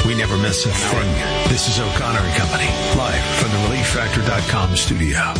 We never miss a thing. This is O'Connor and Company, live from the ReliefFactor.com studio.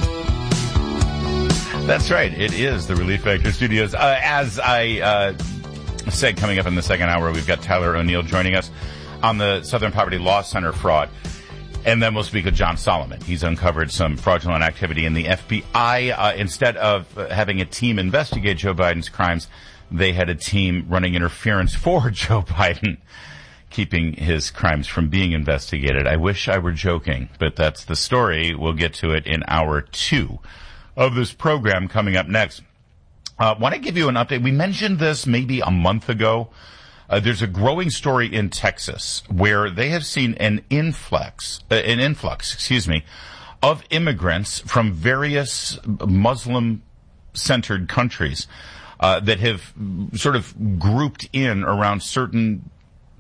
That's right. It is the Relief Factor Studios. As I said, coming up in the second hour, we've got Tyler O'Neill joining us on the Southern Poverty Law Center fraud. And then we'll speak with John Solomon. He's uncovered some fraudulent activity in the FBI. Instead of having a team investigate Joe Biden's crimes, they had a team running interference for Joe Biden, keeping his crimes from being investigated. I wish I were joking, but that's the story. We'll get to it in hour 2 of this program coming up next. Want to give you an update. We mentioned this maybe a month ago. There's a growing story in Texas where they have seen an influx, of immigrants from various Muslim-centered countries that have sort of grouped in around certain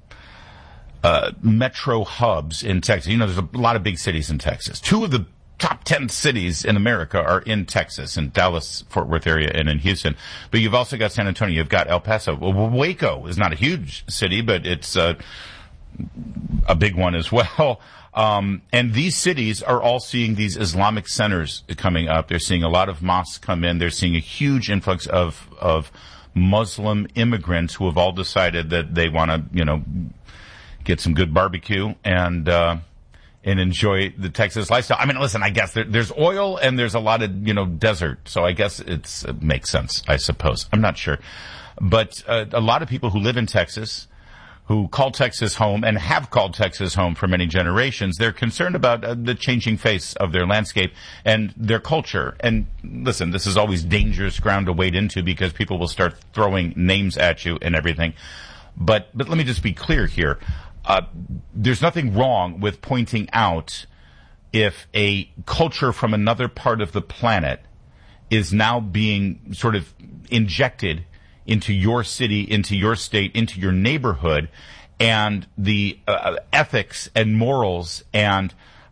metro hubs in Texas. You know, there's a lot of big cities in Texas. 2 of the top 10 cities in America are in Texas, in Dallas, Fort Worth area, and in Houston. But you've also got San Antonio. You've got El Paso. Well, Waco is not a huge city, but it's a big one as well. And these cities are all seeing these Islamic centers coming up. They're seeing a lot of mosques come in. They're seeing a huge influx of Muslim immigrants who have all decided that they want to, you know, get some good barbecue and enjoy the Texas lifestyle. I mean, listen, I guess there's oil and there's a lot of, you know, desert. So I guess it makes sense, I suppose. I'm not sure. But a lot of people who live in Texas, who call Texas home and have called Texas home for many generations, they're concerned about the changing face of their landscape and their culture. And listen, this is always dangerous ground to wade into because people will start throwing names at you and everything. But let me just be clear here. There's nothing wrong with pointing out if a culture from another part of the planet is now being sort of injected into your city, into your state, into your neighborhood, and the ethics and morals and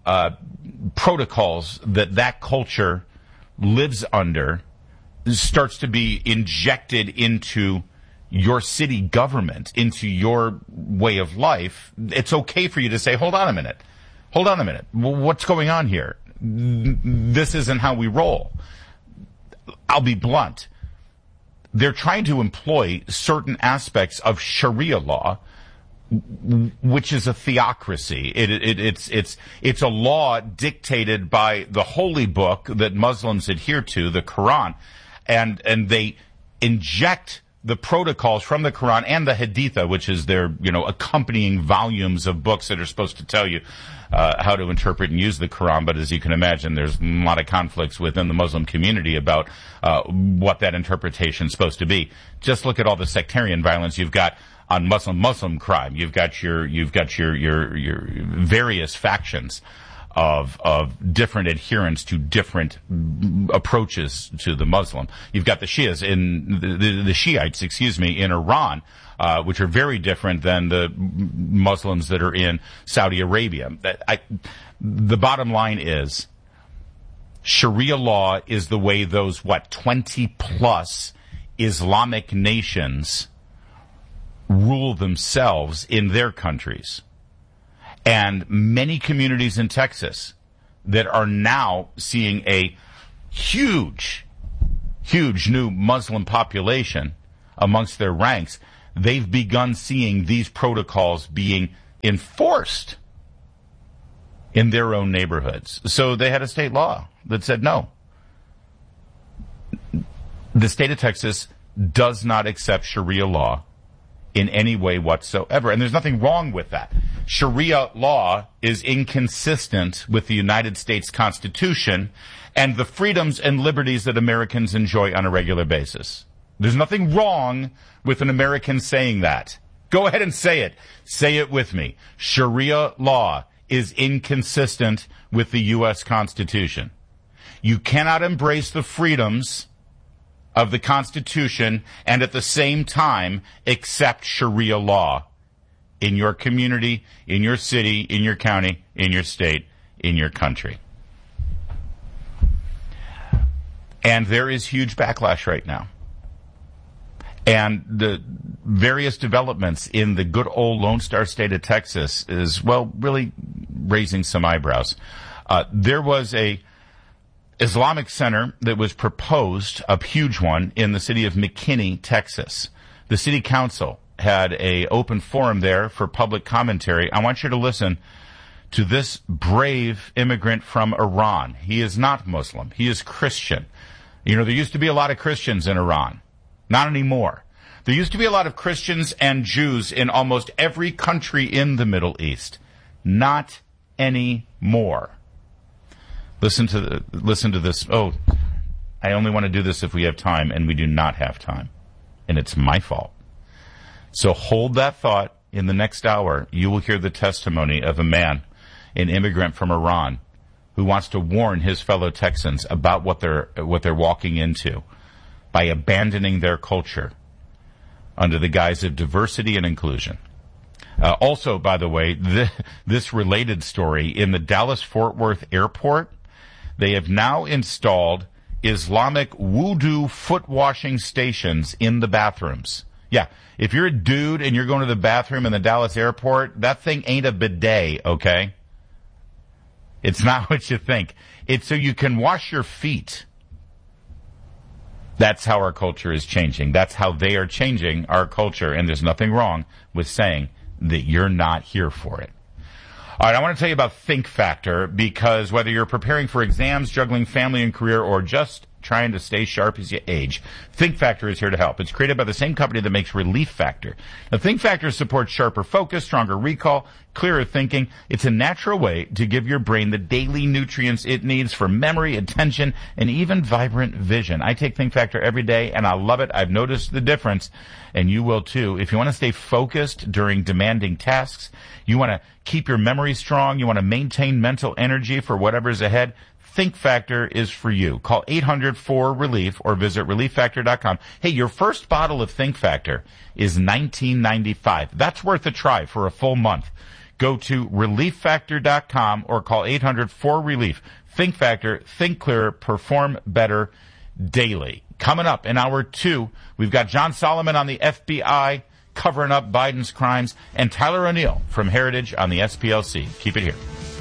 protocols that culture lives under starts to be injected into your city government, into your way of life. It's okay for you to say, hold on a minute. What's going on here? This isn't how we roll. I'll be blunt. They're trying to employ certain aspects of Sharia law, which is a theocracy. It's a law dictated by the holy book that Muslims adhere to, the Quran, and they inject the protocols from the Quran and the Haditha, which is their, you know, accompanying volumes of books that are supposed to tell you how to interpret and use the Quran. But as you can imagine, there's a lot of conflicts within the Muslim community about what that interpretation is supposed to be. Just look at all the sectarian violence you've got on Muslim crime. You've got your various factions of different adherents to different approaches to the Muslim. You've got the Shias the Shiites, in Iran, which are very different than the Muslims that are in Saudi Arabia. The bottom line is, Sharia law is the way those 20 plus Islamic nations rule themselves in their countries. And many communities in Texas that are now seeing a huge new Muslim population amongst their ranks, they've begun seeing these protocols being enforced in their own neighborhoods. So they had a state law that said no. The state of Texas does not accept Sharia law in any way whatsoever. And there's nothing wrong with that. Sharia law is inconsistent with the United States Constitution and the freedoms and liberties that Americans enjoy on a regular basis. There's nothing wrong with an American saying that. Go ahead and say it. Say it with me. Sharia law is inconsistent with the U.S. Constitution. You cannot embrace the freedoms of the Constitution and at the same time accept Sharia law in your community, in your city, in your county, in your state, in your country. And there is huge backlash right now. And the various developments in the good old Lone Star State of Texas is, well, really raising some eyebrows. There was a Islamic center that was proposed, a huge one, in the city of McKinney, Texas. The city council had a open forum there for public commentary. I want you to listen to this brave immigrant from Iran. He is not Muslim. He is Christian. You know, there used to be a lot of Christians in Iran. Not anymore. There used to be a lot of Christians and Jews in almost every country in the Middle East. Not anymore. Listen to this. Oh, I only want to do this if we have time, and we do not have time. And it's my fault. So hold that thought. In the next hour, you will hear the testimony of a man, an immigrant from Iran, who wants to warn his fellow Texans about what they're walking into by abandoning their culture under the guise of diversity and inclusion. Also, by the way, this related story, in the Dallas-Fort Worth airport, they have now installed Islamic wudu foot washing stations in the bathrooms. Yeah, if you're a dude and you're going to the bathroom in the Dallas airport, that thing ain't a bidet, okay? It's not what you think. It's so you can wash your feet. That's how our culture is changing. That's how they are changing our culture, and there's nothing wrong with saying that you're not here for it. All right, I want to tell you about Think Factor, because whether you're preparing for exams, juggling family and career, or just trying to stay sharp as you age, Think Factor is here to help. It's created by the same company that makes Relief Factor. Now, Think Factor supports sharper focus, stronger recall, clearer thinking. It's a natural way to give your brain the daily nutrients it needs for memory, attention, and even vibrant vision. I take Think Factor every day, and I love it. I've noticed the difference, and you will too. If you want to stay focused during demanding tasks, you want to keep your memory strong, you want to maintain mental energy for whatever's ahead, Think Factor is for you. Call 800-4RELIEF or visit ReliefFactor.com. Hey, your first bottle of Think Factor is $19.95. That's worth a try for a full month. Go to ReliefFactor.com or call 800-4RELIEF. Think Factor, think clearer, perform better daily. Coming up in hour 2, we've got John Solomon on the FBI covering up Biden's crimes, and Tyler O'Neill from Heritage on the SPLC. Keep it here.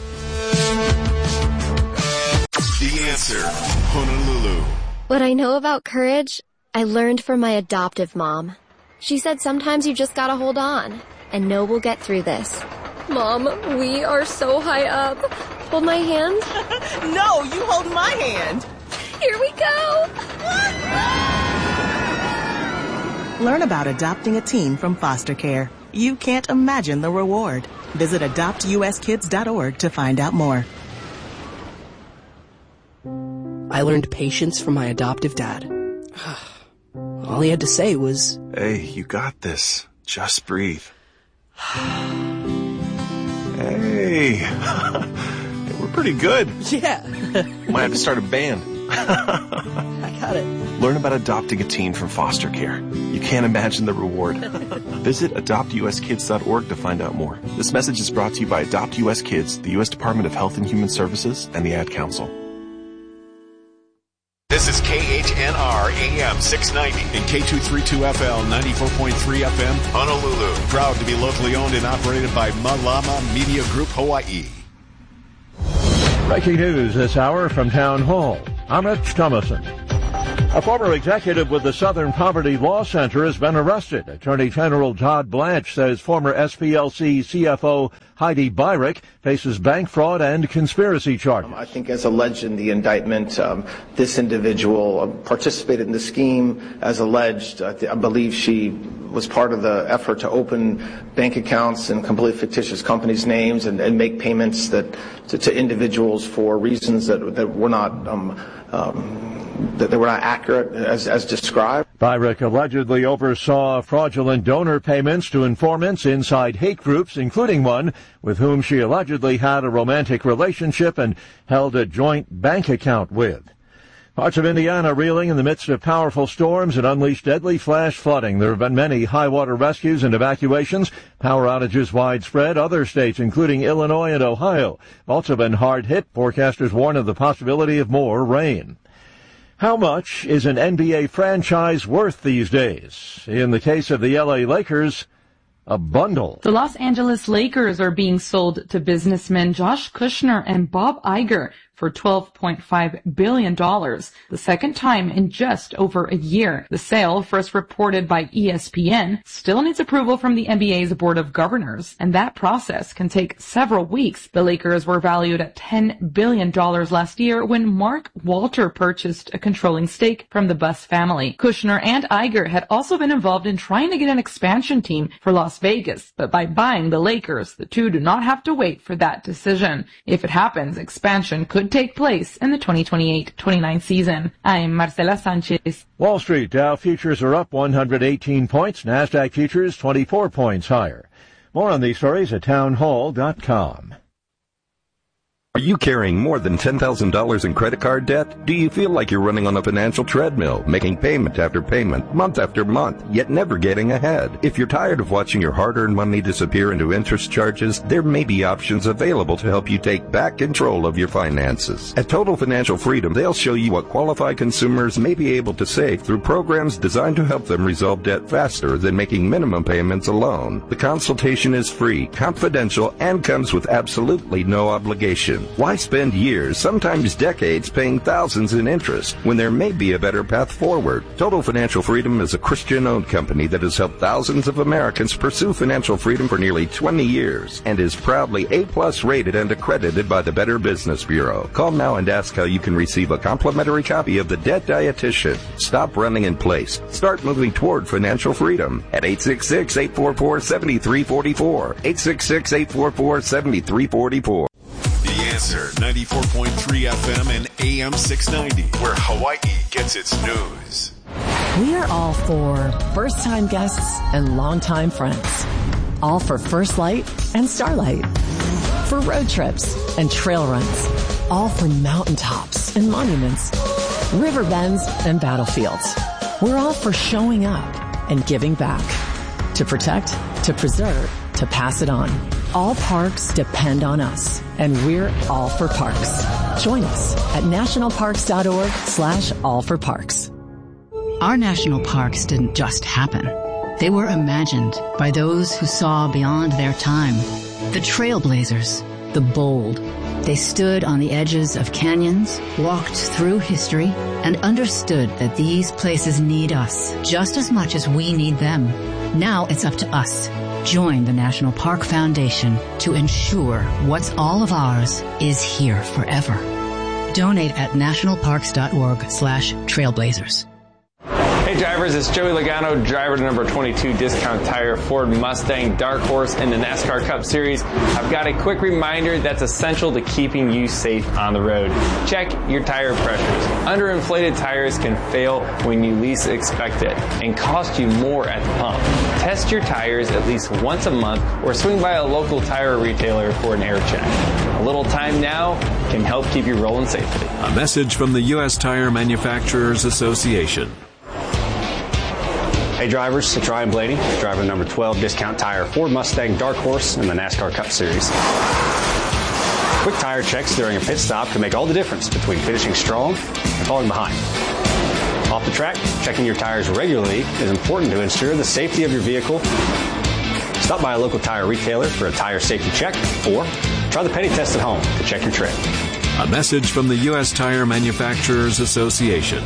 The Answer, Honolulu. What I know about courage, I learned from my adoptive mom. She said sometimes you just gotta hold on and know we'll get through this. Mom, we are so high up. Hold my hand. No, you hold my hand. Here we go. Learn about adopting a teen from foster care. You can't imagine the reward. Visit adoptuskids.org to find out more. I learned patience from my adoptive dad. All he had to say was, Hey, you got this. Just breathe. Hey, we're pretty good. yeah, Might have to start a band. I got it. Learn about adopting a teen from foster care. You can't imagine the reward. Visit adoptuskids.org to find out more. This message is brought to you by Adopt US Kids, the U.S. Department of Health and Human Services, and the Ad Council. This is KHNR AM 690 And K232FL 94.3 FM. Honolulu. Proud to be locally owned and operated by Malama Media Group Hawaii. Breaking news this hour from Town Hall. I'm Rich Thomason. A former executive with the Southern Poverty Law Center has been arrested. Attorney General Todd Blanche says former SPLC CFO Heidi Beirich faces bank fraud and conspiracy charges. I think as alleged in the indictment, this individual participated in the scheme as alleged. I believe she was part of the effort to open bank accounts in completely fictitious companies' names and make payments to individuals for reasons that were not that they were not accurate as described. Beirich allegedly oversaw fraudulent donor payments to informants inside hate groups, including one with whom she allegedly had a romantic relationship and held a joint bank account with. Parts of Indiana reeling in the midst of powerful storms and unleashed deadly flash flooding. There have been many high-water rescues and evacuations, power outages widespread. Other states, including Illinois and Ohio, have also been hard hit. Forecasters warn of the possibility of more rain. How much is an NBA franchise worth these days? In the case of the LA Lakers, a bundle. The Los Angeles Lakers are being sold to businessmen Josh Kushner and Bob Iger for $12.5 billion, the second time in just over a year. The sale, first reported by ESPN, still needs approval from the NBA's Board of Governors, and that process can take several weeks. The Lakers were valued at $10 billion last year when Mark Walter purchased a controlling stake from the Buss family. Kushner and Iger had also been involved in trying to get an expansion team for Las Vegas, but by buying the Lakers, the two do not have to wait for that decision. If it happens, expansion could take place in the 2028-29 season. I'm Marcela Sanchez. Wall Street Dow futures are up 118 points. NASDAQ futures 24 points higher. More on these stories at townhall.com. Are you carrying more than $10,000 in credit card debt? Do you feel like you're running on a financial treadmill, making payment after payment, month after month, yet never getting ahead? If you're tired of watching your hard-earned money disappear into interest charges, there may be options available to help you take back control of your finances. At Total Financial Freedom, they'll show you what qualified consumers may be able to save through programs designed to help them resolve debt faster than making minimum payments alone. The consultation is free, confidential, and comes with absolutely no obligation. Why spend years, sometimes decades, paying thousands in interest when there may be a better path forward? Total Financial Freedom is a Christian-owned company that has helped thousands of Americans pursue financial freedom for nearly 20 years and is proudly A+ rated and accredited by the Better Business Bureau. Call now and ask how you can receive a complimentary copy of The Debt Dietitian. Stop running in place. Start moving toward financial freedom at 866-844-7344. 866-844-7344. Answer 94.3 FM and AM 690, where Hawaii gets its news. We are all for first-time guests and long-time friends. All for First Light and Starlight. For road trips and trail runs. All for mountaintops and monuments. River bends and battlefields. We're all for showing up and giving back. To protect, to preserve, to pass it on. All parks depend on us, and we're all for parks. Join us at nationalparks.org/allforparks. Our national parks didn't just happen. They were imagined by those who saw beyond their time. The trailblazers, the bold. They stood on the edges of canyons, walked through history, and understood that these places need us just as much as we need them. Now it's up to us. Join the National Park Foundation to ensure what's all of ours is here forever. Donate at nationalparks.org/trailblazers. Hey drivers, it's Joey Logano, driver to number 22 Discount Tire Ford Mustang Dark Horse in the NASCAR Cup Series. I've got a quick reminder that's essential to keeping you safe on the road. Check your tire pressures. Underinflated tires can fail when you least expect it and cost you more at the pump. Test your tires at least once a month or swing by a local tire retailer for an air check. A little time now can help keep you rolling safely. A message from the U.S. Tire Manufacturers Association. Hey drivers, it's Ryan Blaney, driver number 12 Discount Tire Ford Mustang Dark Horse in the NASCAR Cup Series. Quick tire checks during a pit stop can make all the difference between finishing strong and falling behind. Off the track, checking your tires regularly is important to ensure the safety of your vehicle. Stop by a local tire retailer for a tire safety check or try the penny test at home to check your tread. A message from the U.S. Tire Manufacturers Association.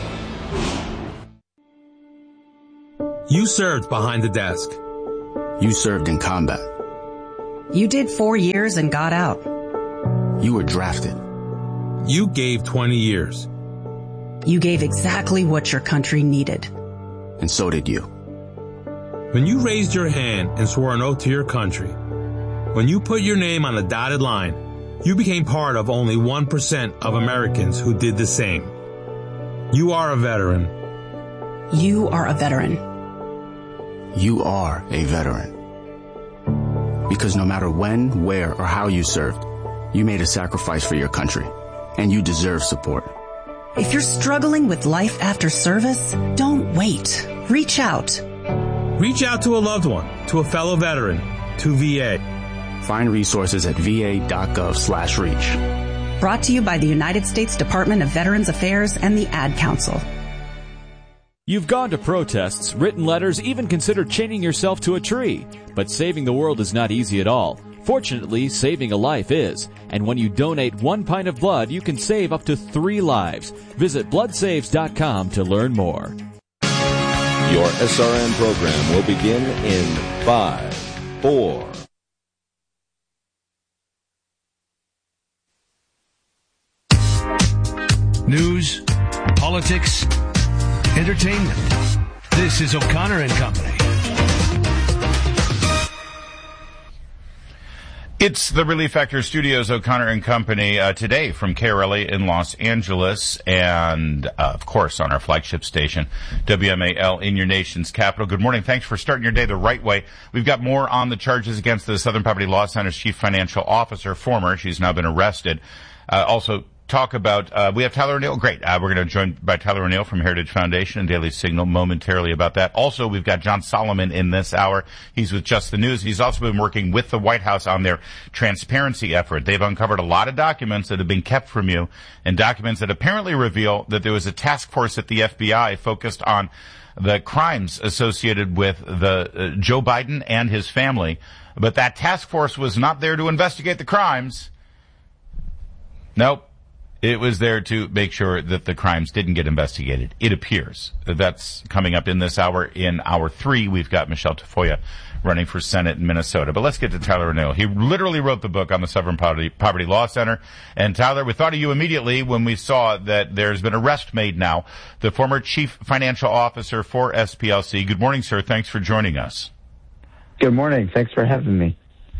You served behind the desk. You served in combat. You did 4 years and got out. You were drafted. You gave 20 years. You gave exactly what your country needed. And so did you. When you raised your hand and swore an oath to your country, when you put your name on a dotted line, you became part of only 1% of Americans who did the same. You are a veteran. You are a veteran. You are a veteran. Because no matter when, where, or how you served, you made a sacrifice for your country, and you deserve support. If you're struggling with life after service, don't wait. Reach out. Reach out to a loved one, to a fellow veteran, to VA. Find resources at va.gov/reach. Brought to you by the United States Department of Veterans Affairs and the Ad Council. You've gone to protests, written letters, even considered chaining yourself to a tree. But saving the world is not easy at all. Fortunately, saving a life is. And when you donate 1 pint of blood, you can save up to 3 lives. Visit bloodsaves.com to learn more. Your SRN program will begin in 5, 4. News, politics, entertainment. This is O'Connor and Company. It's the Relief Factor Studios, O'Connor and Company, today from KRLA in Los Angeles and, of course, on our flagship station, WMAL in your nation's capital. Good morning. Thanks for starting your day the right way. We've got more on the charges against the Southern Poverty Law Center's chief financial officer, she's now been arrested. Also, talk about, we have Tyler O'Neill. Great. We're going to join by Tyler O'Neill from Heritage Foundation and Daily Signal momentarily about that. Also, we've got John Solomon in this hour. He's with Just the News. He's also been working with the White House on their transparency effort. They've uncovered a lot of documents that have been kept from you and documents that apparently reveal that there was a task force at the FBI focused on the crimes associated with the Joe Biden and his family. But that task force was not there to investigate the crimes. Nope. It was there to make sure that the crimes didn't get investigated. It appears. That's coming up in this hour. In hour 3, we've got Michelle Tafoya running for Senate in Minnesota. But let's get to Tyler O'Neill. He literally wrote the book on the Southern Poverty Law Center. And Tyler, we thought of you immediately when we saw that there's been arrest made now. The former chief financial officer for SPLC. Good morning, sir. Thanks for joining us. Good morning. Thanks for having me.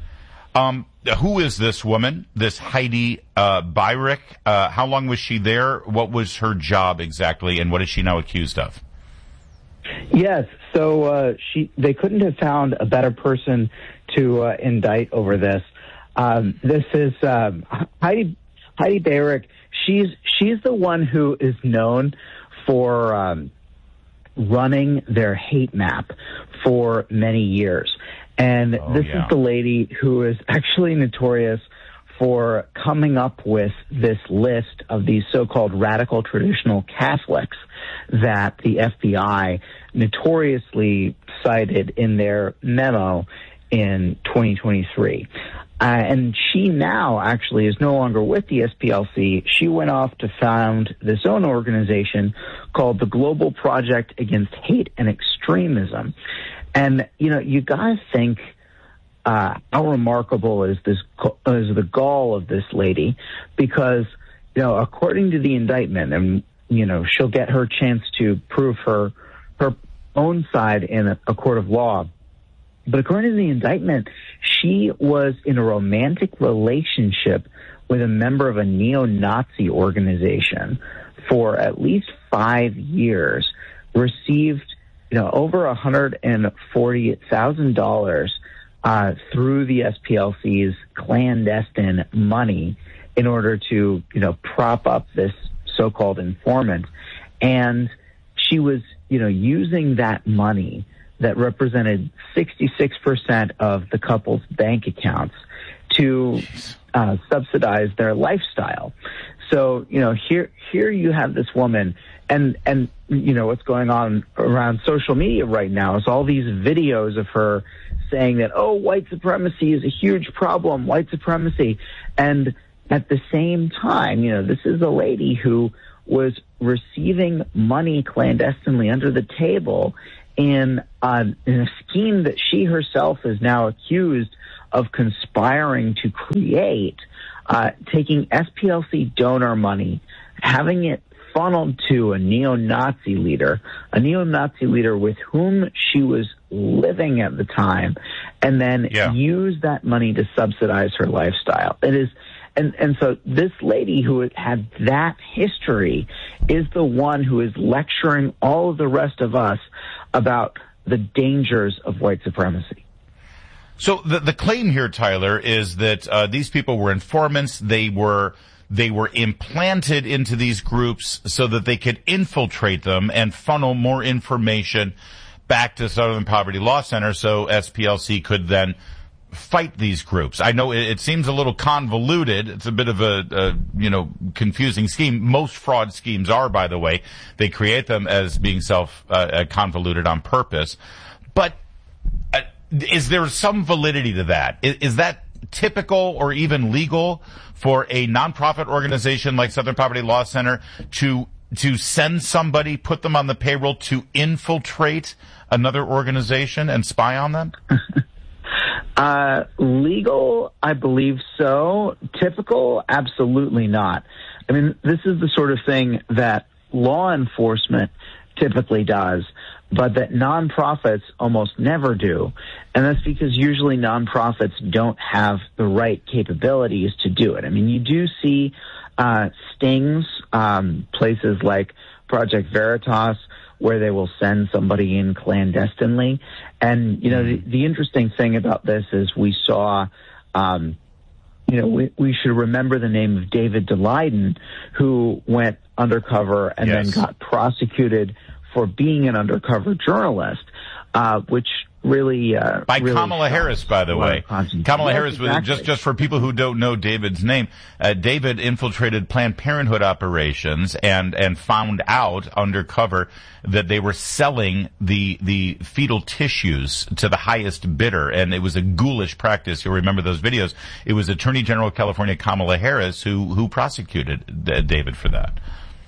Who is this woman, this Heidi Beirich? How long was she there? What was her job exactly, and what is she now accused of? Yes, so they couldn't have found a better person to indict over this. This is Heidi Beirich. She's the one who is known for running their hate map for many years. And this is the lady who is actually notorious for coming up with this list of these so-called radical traditional Catholics that the FBI notoriously cited in their memo in 2023. And she now actually is no longer with the SPLC. She went off to found this own organization called the Global Project Against Hate and Extremism. And, you guys think how remarkable is the gall of this lady, because, according to the indictment, and, she'll get her chance to prove her own side in a court of law. But according to the indictment, she was in a romantic relationship with a member of a neo-Nazi organization for at least 5 years, received over $140,000 through the SPLC's clandestine money in order to, prop up this so-called informant. And she was, using that money that represented 66% of the couple's bank accounts to subsidize their lifestyle. So, here you have this woman, and what's going on around social media right now is all these videos of her saying that, white supremacy is a huge problem, white supremacy. And at the same time, this is a lady who was receiving money clandestinely under the table in a scheme that she herself is now accused of conspiring to create, taking SPLC donor money, having it funneled to a neo-Nazi leader with whom she was living at the time, and then use that money to subsidize her lifestyle. It is, and so this lady who had that history is the one who is lecturing all of the rest of us about the dangers of white supremacy. So the claim here, Tyler, is that these people were informants. They were implanted into these groups so that they could infiltrate them and funnel more information back to Southern Poverty Law Center, so SPLC could then fight these groups? I know it seems a little convoluted. It's a bit of a confusing scheme. Most fraud schemes are, by the way. They create them as being convoluted on purpose. But is there some validity to that? Is that typical or even legal for a nonprofit organization like Southern Poverty Law Center to send somebody, put them on the payroll to infiltrate another organization and spy on them? Legal, I believe so. Typical, absolutely not. I mean, this is the sort of thing that law enforcement typically does, but that nonprofits almost never do. And that's because usually nonprofits don't have the right capabilities to do it. I mean, you do see stings, places like Project Veritas, where they will send somebody in clandestinely. And, the interesting thing about this is we saw, we should remember the name of David Daleiden, who went undercover and then got prosecuted for being an undercover journalist, which really by Kamala Harris, by the way. Kamala Harris, exactly. just for people who don't know David's name, David infiltrated Planned Parenthood operations and found out undercover that they were selling the fetal tissues to the highest bidder, and it was a ghoulish practice. You'll remember those videos. It was Attorney General of California Kamala Harris who prosecuted David for that.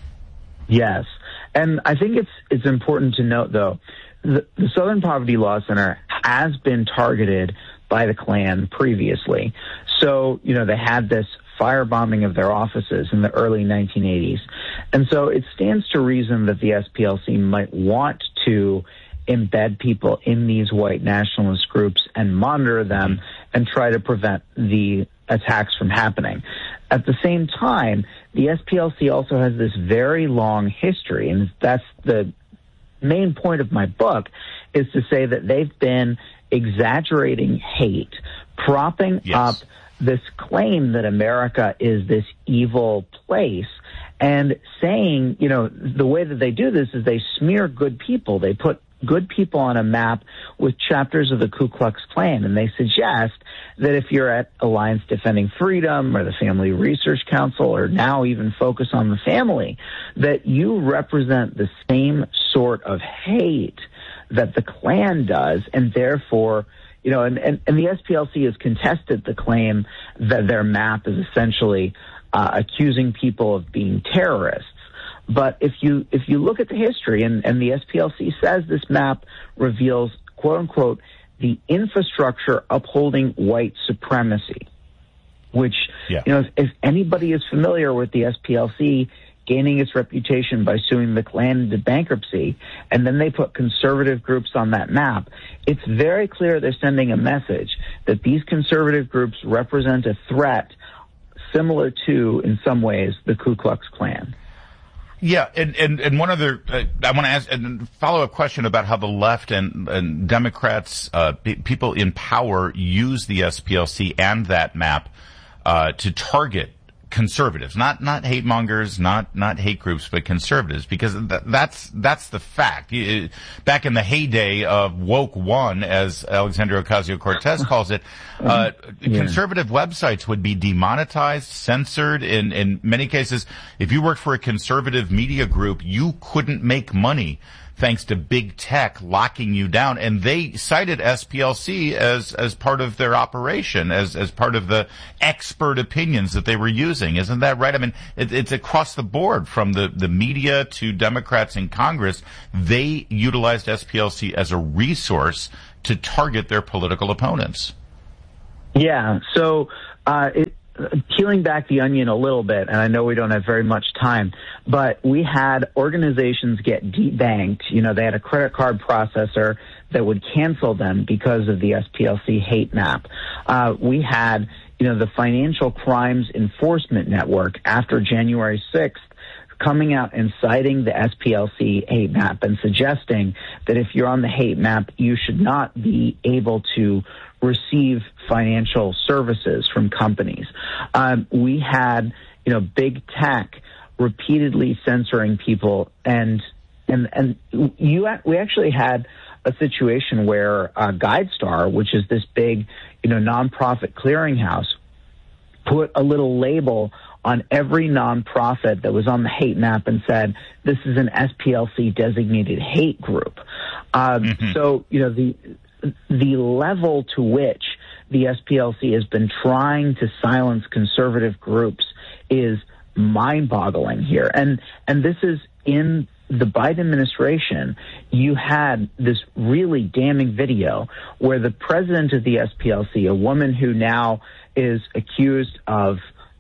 Yes. And I think it's important to note, though, the Southern Poverty Law Center has been targeted by the Klan previously. So, they had this firebombing of their offices in the early 1980s. And so it stands to reason that the SPLC might want to embed people in these white nationalist groups and monitor them and try to prevent the attacks from happening. At the same time, the SPLC also has this very long history, and that's the main point of my book, is to say that they've been exaggerating hate, propping up this claim that America is this evil place, and saying, the way that they do this is they smear good people. They put good people on a map with chapters of the Ku Klux Klan, and they suggest that if you're at Alliance Defending Freedom or the Family Research Council, or now even Focus on the Family, that you represent the same sort of hate that the Klan does, and therefore, and the SPLC has contested the claim that their map is essentially accusing people of being terrorists. But if you look at the history, and the SPLC says this map reveals, quote unquote, the infrastructure upholding white supremacy, which, if anybody is familiar with the SPLC gaining its reputation by suing the Klan into bankruptcy, and then they put conservative groups on that map, it's very clear they're sending a message that these conservative groups represent a threat similar to, in some ways, the Ku Klux Klan. Yeah, and one other, I want to ask a follow-up question about how the left and Democrats, people in power, use the SPLC and that map to target conservatives, not hate mongers, not hate groups, but conservatives, because that's the fact. Back in the heyday of woke one, as Alexandria Ocasio-Cortez calls it, conservative websites would be demonetized, censored. In many cases, if you worked for a conservative media group, you couldn't make money thanks to big tech locking you down. And they cited SPLC as part of their operation, as part of the expert opinions that they were using. Isn't that right? I mean, it's across the board, from the media to Democrats in Congress. They utilized SPLC as a resource to target their political opponents. Yeah. So, peeling back the onion a little bit, and I know we don't have very much time, but we had organizations get debanked. They had a credit card processor that would cancel them because of the SPLC hate map. We had, the Financial Crimes Enforcement Network after January 6th coming out and citing the SPLC hate map and suggesting that if you're on the hate map, you should not be able to receive financial services from companies. We had, big tech repeatedly censoring people, and we actually had a situation where GuideStar, which is this big, nonprofit clearinghouse, put a little label on every nonprofit that was on the hate map and said, this is an SPLC designated hate group. So, the level to which the SPLC has been trying to silence conservative groups is mind-boggling here. And this is in the Biden administration. You had this really damning video where the president of the SPLC, a woman who now is accused of,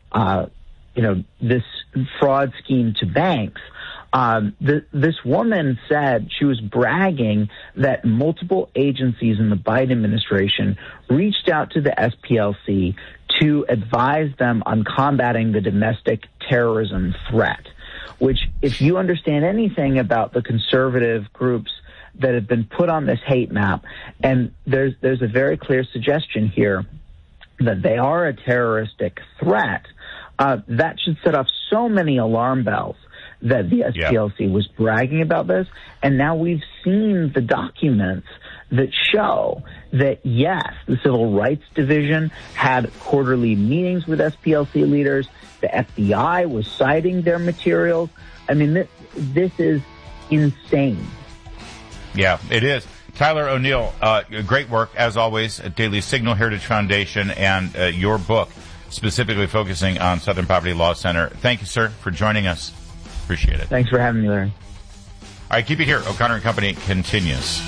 this fraud scheme to banks, this woman said she was bragging that multiple agencies in the Biden administration reached out to the SPLC to advise them on combating the domestic terrorism threat, which, if you understand anything about the conservative groups that have been put on this hate map, and there's a very clear suggestion here that they are a terroristic threat, that should set off so many alarm bells that the SPLC was bragging about this. And now we've seen the documents that show that, yes, the Civil Rights Division had quarterly meetings with SPLC leaders. The FBI was citing their materials. I mean, this is insane. Yeah, it is. Tyler O'Neill, great work, as always, at Daily Signal Heritage Foundation and your book, specifically focusing on Southern Poverty Law Center. Thank you, sir, for joining us. Appreciate it. Thanks for having me, Larry. All right, keep it here. O'Connor and Company continues.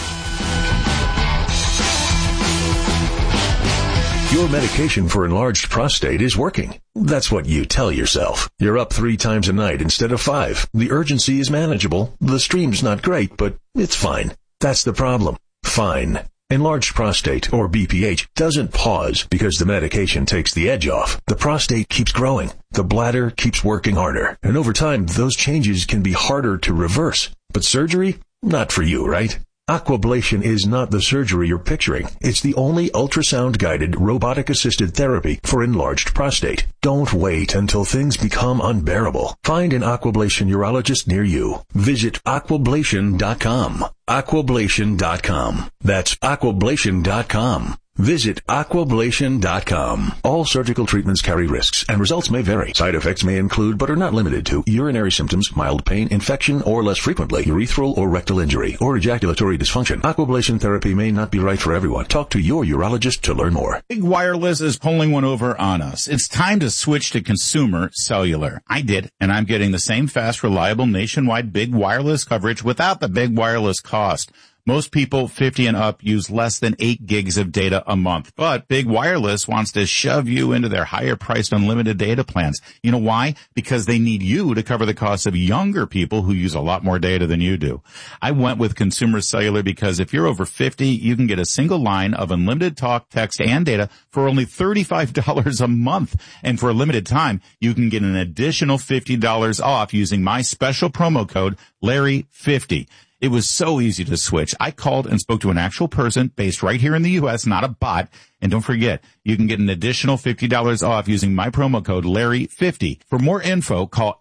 Your medication for enlarged prostate is working. That's what you tell yourself. You're up 3 times a night instead of 5. The urgency is manageable. The stream's not great, but it's fine. That's the problem. Fine. Enlarged prostate, or BPH, doesn't pause because the medication takes the edge off. The prostate keeps growing. The bladder keeps working harder. And over time, those changes can be harder to reverse. But surgery? Not for you, right? Aquablation is not the surgery you're picturing. It's the only ultrasound-guided, robotic-assisted therapy for enlarged prostate. Don't wait until things become unbearable. Find an Aquablation urologist near you. Visit aquablation.com. Aquablation.com. That's aquablation.com. Visit aquablation.com. All surgical treatments carry risks, and results may vary. Side effects may include, but are not limited to, urinary symptoms, mild pain, infection, or less frequently, urethral or rectal injury, or ejaculatory dysfunction. Aquablation therapy may not be right for everyone. Talk to your urologist to learn more. Big Wireless is pulling one over on us. It's time to switch to consumer cellular. I did, and I'm getting the same fast, reliable, nationwide Big Wireless coverage without the big wireless cost. Most people 50 and up use less than 8 gigs of data a month, but Big Wireless wants to shove you into their higher priced unlimited data plans. You know why? Because they need you to cover the cost of younger people who use a lot more data than you do. I went with Consumer Cellular because if you're over 50, you can get a single line of unlimited talk, text, and data for only $35 a month. And for a limited time, you can get an additional $50 off using my special promo code, Larry50. It was so easy to switch. I called and spoke to an actual person based right here in the U.S., not a bot. And don't forget, you can get an additional $50 off using my promo code Larry50. For more info, call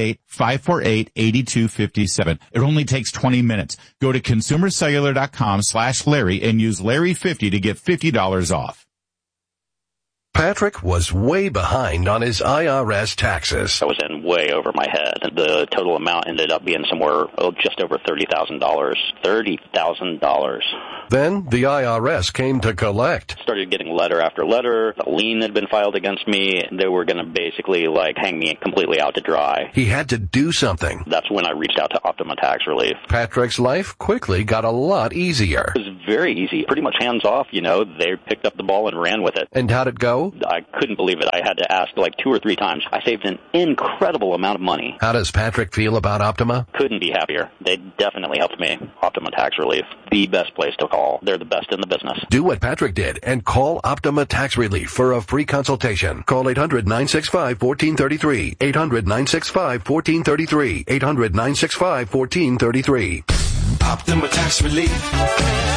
888-548-8257. It only takes 20 minutes. Go to consumercellular.com/Larry and use Larry50 to get $50 off. Patrick was way behind on his IRS taxes. I was in way over my head. The total amount ended up being somewhere just over $30,000. $30,000. Then the IRS came to collect. Started getting letter after letter. A lien had been filed against me. They were going to basically hang me completely out to dry. He had to do something. That's when I reached out to Optima Tax Relief. Patrick's life quickly got a lot easier. It was very easy. Pretty much hands off, They picked up the ball and ran with it. And how'd it go? I couldn't believe it. I had to ask 2 or 3 times. I saved an incredible amount of money. How does Patrick feel about Optima? Couldn't be happier. They definitely helped me. Optima Tax Relief. The best place to call. They're the best in the business. Do what Patrick did and call Optima Tax Relief for a free consultation. Call 800-965-1433. 800-965-1433. 800-965-1433. Optima Tax Relief.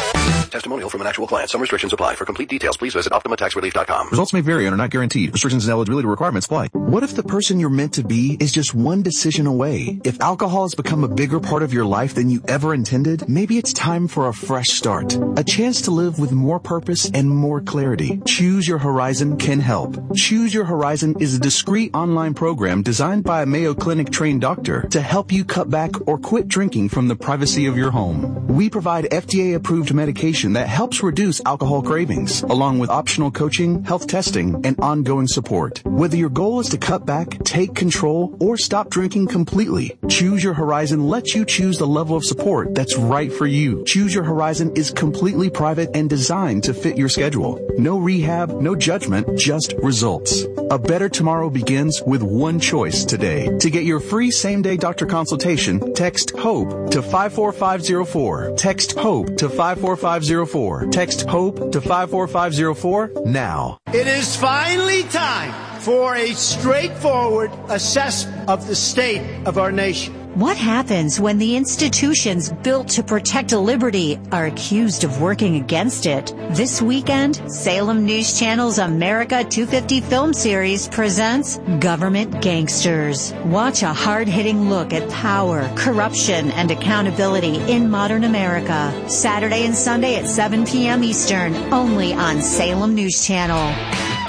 testimonial from an actual client. Some restrictions apply. For complete details, please visit OptimaTaxRelief.com. Results may vary and are not guaranteed. Restrictions and eligibility requirements apply. What if the person you're meant to be is just one decision away? If alcohol has become a bigger part of your life than you ever intended, maybe it's time for a fresh start. A chance to live with more purpose and more clarity. Choose Your Horizon can help. Choose Your Horizon is a discreet online program designed by a Mayo Clinic trained doctor to help you cut back or quit drinking from the privacy of your home. We provide FDA-approved medication that helps reduce alcohol cravings, along with optional coaching, health testing, and ongoing support. Whether your goal is to cut back, take control, or stop drinking completely, Choose Your Horizon lets you choose the level of support that's right for you. Choose Your Horizon is completely private and designed to fit your schedule. No rehab, no judgment, just results. A better tomorrow begins with one choice today. To get your free same-day doctor consultation, text HOPE to 54504. Text HOPE to 54504. Text HOPE to 54504 now. It is finally time for a straightforward assessment of the state of our nation. What happens when the institutions built to protect liberty are accused of working against it? This weekend, Salem News Channel's America 250 film series presents Government Gangsters. Watch a hard-hitting look at power, corruption, and accountability in modern America. Saturday and Sunday at 7 p.m. Eastern, only on Salem News Channel.